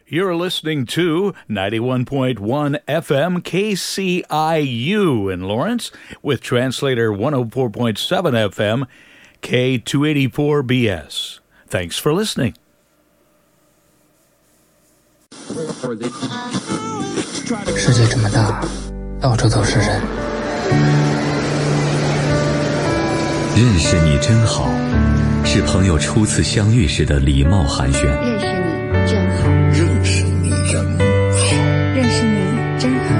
You're listening to 91.1 FM KCIU in Lawrence with translator 104.7 FM K284BS. Thanks for listening. 世界这么大，到处都是人。 认识你真好，是朋友初次相遇时的礼貌寒暄。 认识你真好， 认识你真好， 认识你真好。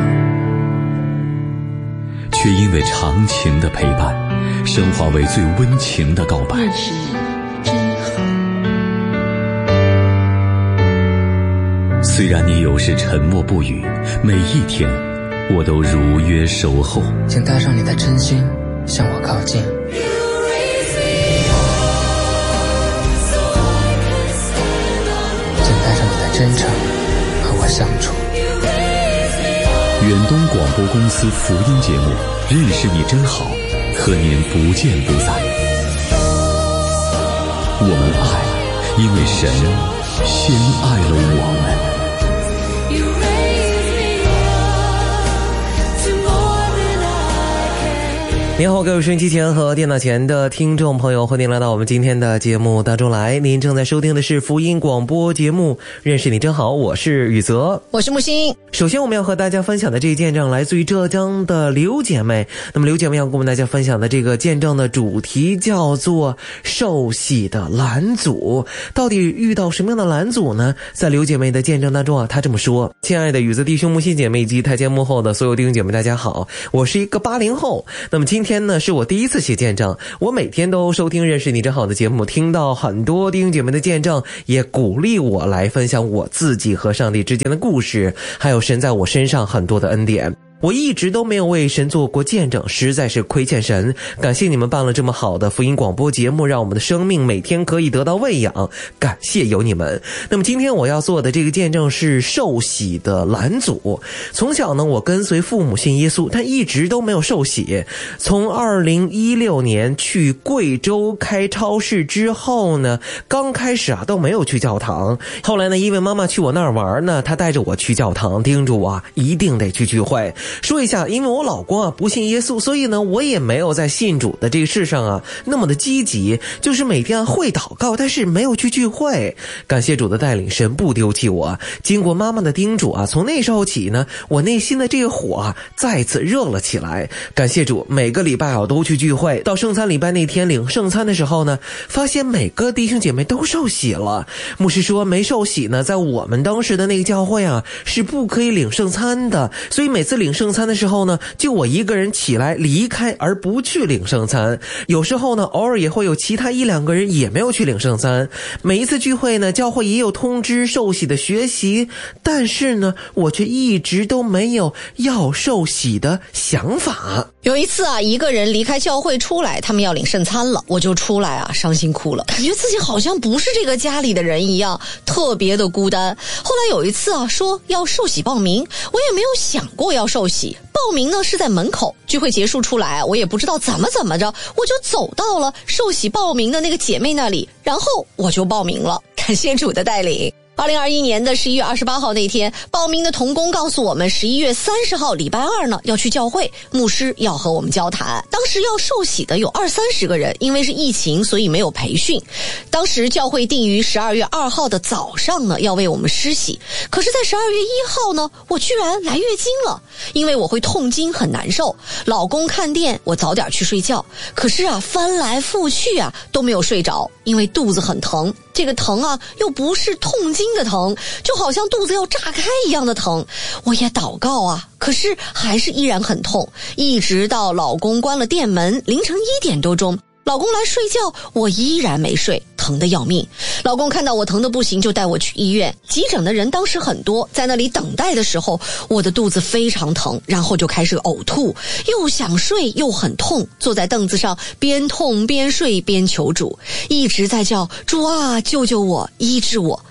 却因为长情的陪伴，升华为最温情的告白。 认识你真好。 虽然你有时沉默不语，每一天我都如约守候。 请带上你的真心向我靠近。请带上你的真诚和我相处。 远东广播公司福音节目《认识你真好》，和您不见不散。我们爱，因为神先爱了我们。 您好，各位收音机前和电脑前的听众朋友，欢迎来到我们今天的节目当中来。您正在收听的是福音广播节目《认识你真好》，我是宇泽， 我是木星。 首先我们要和大家分享的这个见证来自于浙江的刘姐妹。那么刘姐妹要跟我们大家分享的这个见证的主题叫做受洗的拦阻。到底遇到什么样的拦阻呢？在刘姐妹的见证当中啊，她这么说：亲爱的宇泽弟兄、木星姐妹以及台前幕后的所有弟兄姐妹，大家好，我是一个80后。那么今天呢是我第一次写见证，我每天都收听认识你真好的节目，听到很多弟兄姐妹的见证，也鼓励我来分享我自己和上帝之间的故事，还有神在我身上很多的恩典。我一直都没有为神做过见证，实在是亏欠神。感谢你们办了这么好的福音广播节目，让我们的生命每天可以得到喂养，感谢有你们。那么今天我要做的这个见证是受洗的拦阻。从小呢，我跟随父母信耶稣，但一直都没有受洗。从2016年去贵州开超市之后呢，刚开始都没有去教堂。后来呢，因为妈妈去我那儿玩呢，她带着我去教堂，叮嘱我一定得去聚会。说一下，因为我老公不信耶稣，所以呢我也没有在信主的这个事上那么的积极，就是每天会祷告，但是没有去聚会。感谢主的带领，神不丢弃我。经过妈妈的叮嘱从那时候起呢，我内心的这个火再次热了起来。感谢主，每个礼拜都去聚会。到圣餐礼拜那天领圣餐的时候呢，发现每个弟兄姐妹都受洗了。牧师说没受洗呢，在我们当时的那个教会是不可以领圣餐的，所以每次领圣餐的时候呢，就我一个人起来离开，而不去领圣餐。有时候呢，偶尔也会有其他1-2个人也没有去领圣餐。每一次聚会呢，教会也有通知受洗的学习，但是呢，我却一直都没有要受洗的想法。 有一次一个人离开教会出来，他们要领圣餐了，我就出来伤心哭了，感觉自己好像不是这个家里的人一样，特别的孤单。后来有一次说要受洗报名，我也没有想过要受洗。报名呢是在门口，聚会结束出来，我也不知道怎么着，我就走到了受洗报名的那个姐妹那里，然后我就报名了，感谢主的带领。2021年的11月28号那天，报名的同工告诉我们11月30号礼拜二呢要去教会，牧师要和我们交谈。当时要受洗的有20-30个人，因为是疫情所以没有培训。当时教会定于12月2号的早上呢要为我们施洗，可是在12月1号呢我居然来月经了，因为我会痛经很难受，老公看店我早点去睡觉，可是翻来覆去都没有睡着，因为肚子很疼。这个疼又不是痛经的疼，就好像肚子要炸开一样的疼。我也祷告可是还是依然很痛，一直到老公关了店门，凌晨1点多钟，老公来睡觉，我依然没睡，疼得要命。老公看到我疼得不行，就带我去医院。急诊的人当时很多，在那里等待的时候，我的肚子非常疼，然后就开始呕吐，又想睡又很痛，坐在凳子上边痛边睡边求主，一直在叫主救救我，医治我。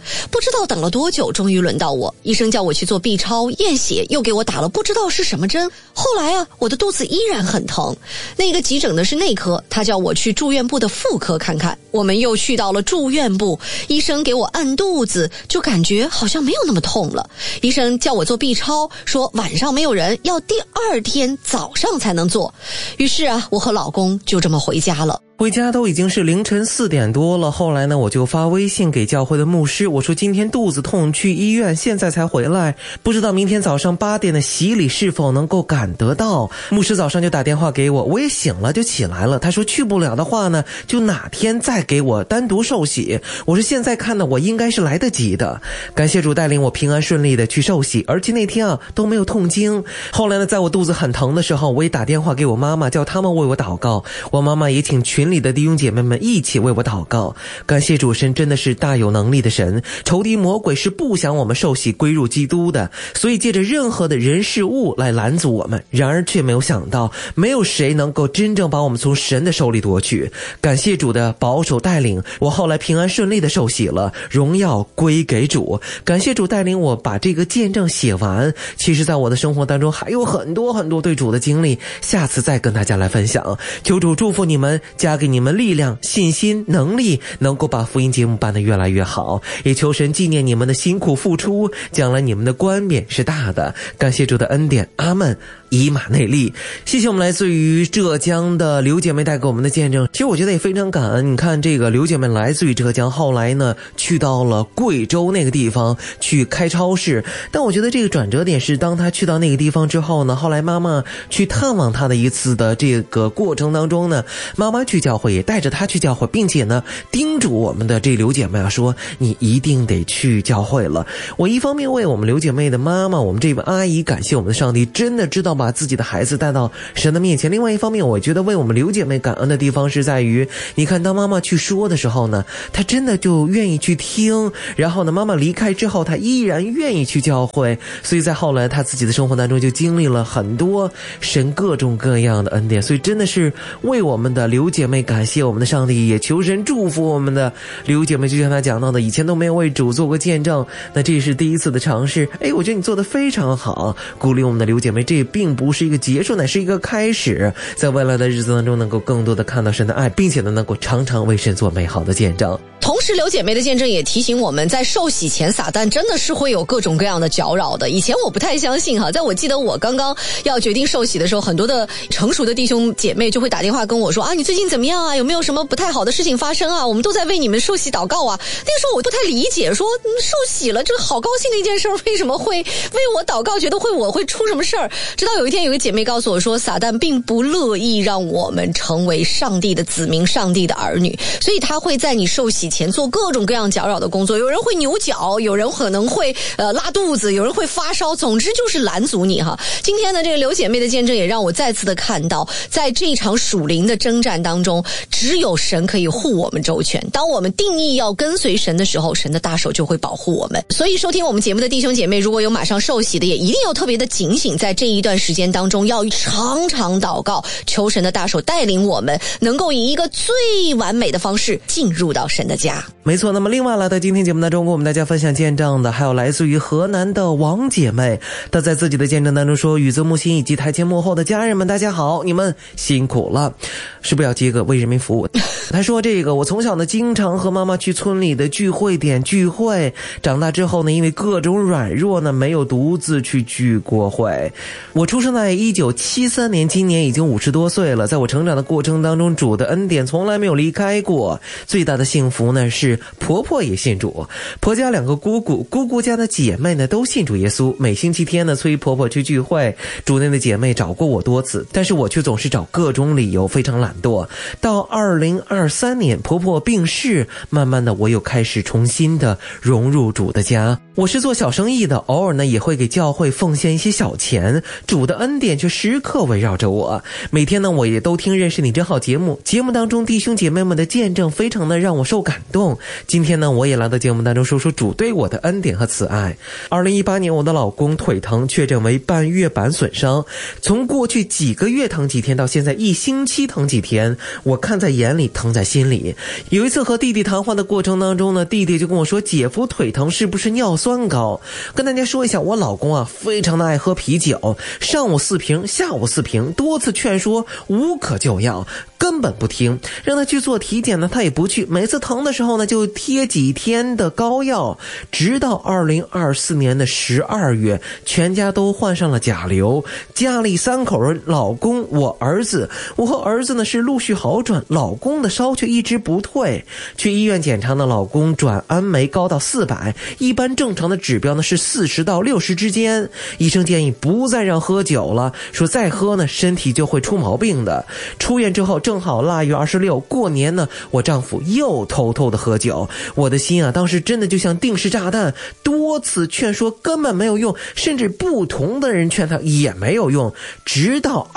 不知道等了多久，终于轮到我。医生叫我去做 B 超验血，又给我打了不知道是什么针。后来啊，我的肚子依然很疼。那个急诊的是内科，他叫我去住院部的妇科看看。我们又去到了住院部，医生给我按肚子，就感觉好像没有那么痛了。医生叫我做 B 超，说晚上没有人，要第二天早上才能做。于是啊，我和老公就这么回家了。 回家都已经是凌晨4点多了，后来呢，我就发微信给教会的牧师，我说今天肚子痛，去医院，现在才回来，不知道明天早上8点的洗礼是否能够赶得到。牧师早上就打电话给我，我也醒了就起来了，他说去不了的话呢，就哪天再给我单独受洗。我说现在看呢，我应该是来得及的。感谢主带领我平安顺利的去受洗，而且那天啊都没有痛经。后来呢，在我肚子很疼的时候，我也打电话给我妈妈，叫他们为我祷告，我妈妈也请群里的弟兄姐妹们一起为我祷告。感谢主，神真的是大有能力的神，仇敌魔鬼是不想我们受洗归入基督的，所以借着任何的人事物来拦阻我们，然而却没有想到，没有谁能够真正把我们从神的手里夺取。感谢主的保守带领，我后来平安顺利的受洗了，荣耀归给主。感谢主带领我把这个见证写完，其实在我的生活当中还有很多很多对主的经历，下次再跟大家来分享。求主祝福你们，加给你们力量、信心、能力，能够把福音节目办得越来越好，也求神纪念你们的辛苦付出，将来你们的冠冕是大的。感谢主的恩典，阿们。以马内利。谢谢我们来自于浙江的刘姐妹带给我们的见证，其实我觉得也非常感恩。你看这个刘姐妹来自于浙江，后来呢去到了贵州那个地方去开超市，但我觉得这个转折点是当她去到那个地方之后呢，后来妈妈去探望她的一次的这个过程当中呢，妈妈去教会也带着她去教会，并且呢叮嘱我们的这刘姐妹啊，说你一定得去教会了。我一方面为我们刘姐妹的妈妈，我们这位阿姨感谢我们的上帝真的知道把自己的孩子带到神的面前。另外一方面，我觉得为我们刘姐妹感恩的地方是在于，你看当妈妈去说的时候呢，她真的就愿意去听，然后呢妈妈离开之后，她依然愿意去教会，所以在后来她自己的生活当中就经历了很多神各种各样的恩典。所以真的是为我们的刘姐妹感谢我们的上帝，也求神祝福我们的刘姐妹。就像她讲到的，以前都没有为主做过见证，那这是第一次的尝试。我觉得你做得非常好，鼓励我们的刘姐妹，这并不是一个结束，乃是一个开始，在未来的日子当中能够更多的看到神的爱，并且呢能够常常为神做美好的见证。 同时刘姐妹的见证也提醒我们，在受洗前撒旦真的是会有各种各样的搅扰的。以前我不太相信哈，在我记得我刚刚要决定受洗的时候，很多的成熟的弟兄姐妹就会打电话跟我说啊，你最近怎么样啊，有没有什么不太好的事情发生啊，我们都在为你们受洗祷告啊。那个时候我不太理解，说受洗了这个好高兴的一件事，为什么会为我祷告，觉得我会出什么事儿。直到有一天有个姐妹告诉我说，撒旦并不乐意让我们成为上帝的子民，上帝的儿女，所以他会在你受洗前做各种各样搅扰的工作，有人会扭脚，有人可能会拉肚子，有人会发烧，总之就是拦阻你哈。今天的这个刘姐妹的见证也让我再次的看到，在这场属灵的征战当中，只有神可以护我们周全。当我们定义要跟随神的时候，神的大手就会保护我们。所以收听我们节目的弟兄姐妹，如果有马上受洗的，也一定要特别的警醒，在这一段时间当中要常常祷告，求神的大手带领我们能够以一个最完美的方式进入到神的家。 没错，那么另外来到今天节目当中跟我们大家分享见证的还有来自于河南的王姐妹，她在自己的见证当中说，宇泽木心以及台前幕后的家人们大家好，你们辛苦了，是不是要接个为人民服务。她说我从小呢经常和妈妈去村里的聚会点聚会，长大之后呢因为各种软弱呢没有独自去聚过会。我出生在1973年，今年已经50多岁了，在我成长的过程当中，主的恩典从来没有离开过。最大的幸福呢是婆婆也信主，婆家2个姑姑，姑姑家的姐妹呢都信主耶稣。每星期天呢催婆婆去聚会，主内的姐妹找过我多次，但是我却总是找各种理由，非常懒惰。到2023年婆婆病逝，慢慢的我又开始重新的融入主的家。我是做小生意的，偶尔呢也会给教会奉献一些小钱，主的恩典却时刻围绕着我。每天呢，我也都听认识你真好节目，节目当中弟兄姐妹们的见证非常的让我受感动。今天呢，我也来到节目当中说说主对我的恩典和慈爱。2018年，我的老公腿疼，确诊为半月板损伤，从过去几个月疼几天到现在1星期疼几天，我看在眼里，疼在心里。有一次和弟弟谈话的过程当中呢，弟弟就跟我说，姐夫腿疼是不是尿酸高？跟大家说一下，我老公啊非常的爱喝啤酒，上午4瓶，下午4瓶，多次劝说无可救药，根本不听，让他去做体检呢，他也不去，每次疼的时候呢就贴几天的膏药，直到2024年的12月，全家都患上了甲流，家里3口人，老公我儿子，我和儿子呢是陆续好转，老公的烧却一直不退，去医院检查呢，老公转氨酶高到400，一般正常的指标呢是40到60之间，医生建议不再让喝酒了，说再喝呢身体就会出毛病的。出院之后正好腊月26过年呢，我丈夫又偷偷的喝酒，我的心啊当时真的就像定时炸弹，多次劝说根本没有用，甚至不同的人劝他也没有用，直到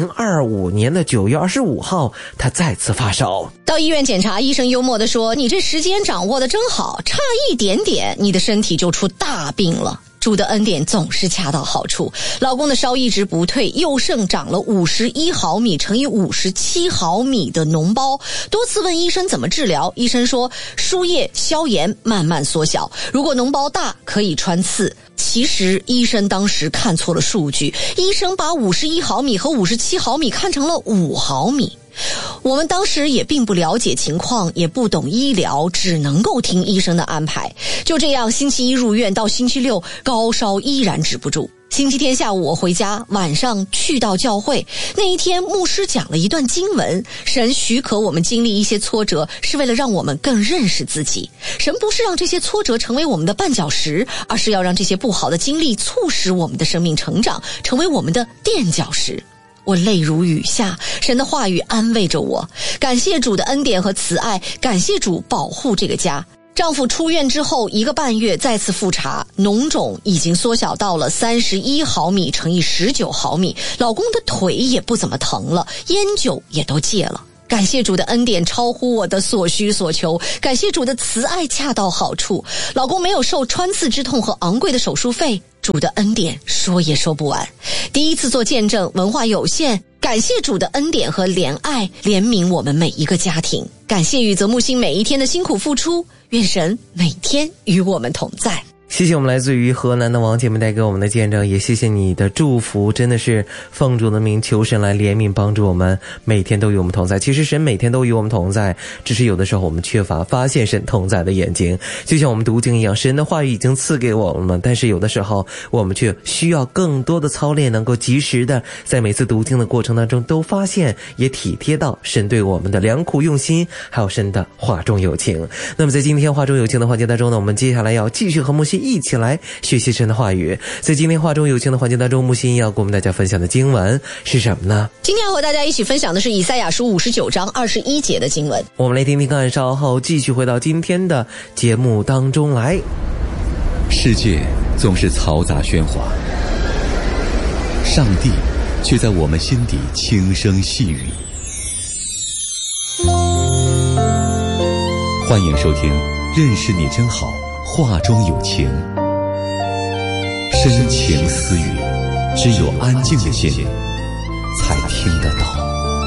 2025年的9月25号他再次发烧。 到医院检查，医生幽默地说，你这时间掌握得真好，差一点点你的身体就出大病了。主的恩典总是恰到好处，老公的烧一直不退，右肾长了51毫米乘以57毫米的脓包，多次问医生怎么治疗，医生说输液消炎慢慢缩小，如果脓包大可以穿刺。其实医生当时看错了数据，医生把51毫米和57毫米看成了5毫米。我们当时也并不了解情况，也不懂医疗，只能够听医生的安排。就这样，星期一入院到星期六，高烧依然止不住。星期天下午我回家，晚上去到教会。那一天牧师讲了一段经文，神许可我们经历一些挫折，是为了让我们更认识自己。神不是让这些挫折成为我们的绊脚石，而是要让这些不好的经历促使我们的生命成长，成为我们的垫脚石。我泪如雨下，神的话语安慰着我，感谢主的恩典和慈爱，感谢主保护这个家。丈夫出院之后1个半月再次复查，脓肿已经缩小到了31毫米乘以19毫米，老公的腿也不怎么疼了，烟酒也都戒了。感谢主的恩典超乎我的所需所求，感谢主的慈爱恰到好处，老公没有受穿刺之痛和昂贵的手术费，主的恩典说也说不完。第一次做见证，文化有限，感谢主的恩典和怜爱，怜悯我们每一个家庭。感谢宇泽木星每一天的辛苦付出，愿神每天与我们同在。 谢谢我们来自于河南的王姐妹带给我们的见证，也谢谢你的祝福，真的是奉主的名求神来怜悯帮助我们，每天都与我们同在。其实神每天都与我们同在，只是有的时候我们缺乏发现神同在的眼睛。就像我们读经一样，神的话语已经赐给我们，但是有的时候我们却需要更多的操练，能够及时的在每次读经的过程当中都发现也体贴到神对我们的良苦用心，还有神的话中有情。那么在今天话中有情的环节当中呢，我们接下来要继续和木西一起来学习神的话语。在今天话中有情的环节当中，木西要跟我们大家分享的经文是什么呢？ 今天要和大家一起分享的是以赛亚书59章21节的经文。 我们来听听看，稍后继续回到今天的节目当中来。 世界总是嘈杂喧哗，上帝却在我们心底轻声细语。欢迎收听认识你真好，话中有情，深情私语，只有安静的心才听得到。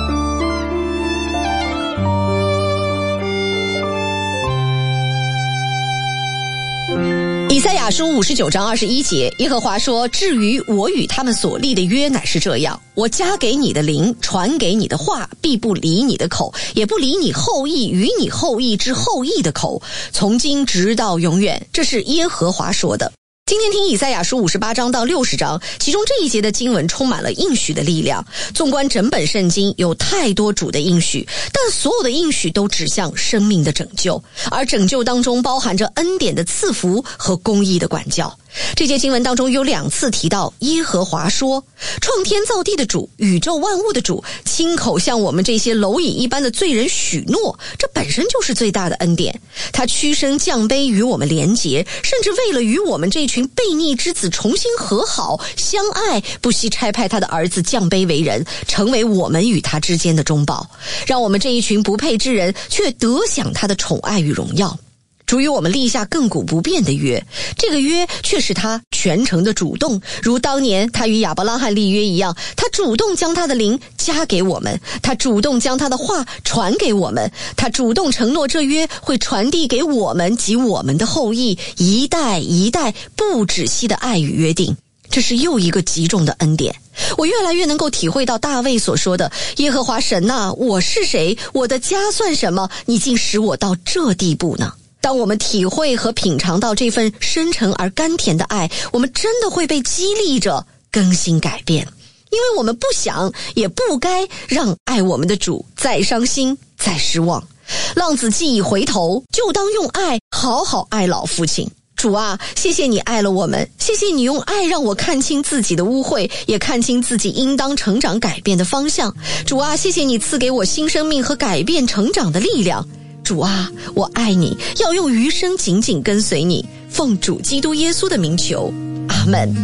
以赛亚书59章21节，耶和华说，至于我与他们所立的约乃是这样，我加给你的灵，传给你的话，必不离你的口，也不离你后裔与你后裔之后裔的口，从今直到永远。这是耶和华说的。今天听以赛亚书58章到60章，其中这一节的经文充满了应许的力量。纵观整本圣经，有太多主的应许，但所有的应许都指向生命的拯救，而拯救当中包含着恩典的赐福和公义的管教。 这节经文当中有2次提到耶和华说，创天造地的主，宇宙万物的主，亲口向我们这些蝼蚁一般的罪人许诺，这本身就是最大的恩典。他屈身降卑与我们连结，甚至为了与我们这群悖逆之子重新和好相爱，不惜差派他的儿子降卑为人，成为我们与他之间的中保，让我们这一群不配之人却得享他的宠爱与荣耀。主与我们立下亘古不变的约，这个约却是他全程的主动，如当年他与亚伯拉罕立约一样，他主动将他的灵加给我们，他主动将他的话传给我们，他主动承诺这约会传递给我们及我们的后裔，一代一代不止息的爱与约定。这是又一个极重的恩典。我越来越能够体会到大卫所说的，耶和华神啊，我是谁？我的家算什么？你竟使我到这地步呢？当我们体会和品尝到这份深沉而甘甜的爱，我们真的会被激励着更新改变，因为我们不想也不该让爱我们的主再伤心再失望。浪子既已回头，就当用爱好好爱老父亲。主啊，谢谢你爱了我们，谢谢你用爱让我看清自己的污秽，也看清自己应当成长改变的方向。主啊，谢谢你赐给我新生命和改变成长的力量。主啊，我爱你，要用余生紧紧跟随你，奉主基督耶稣的名求，阿们。